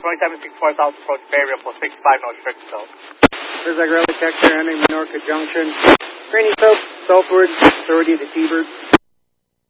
2764 South approach Bay Area for 65 no strict still. Here's Agrelli Texter, ending Minorca Junction. Rainy southward, 30 to T-Bird.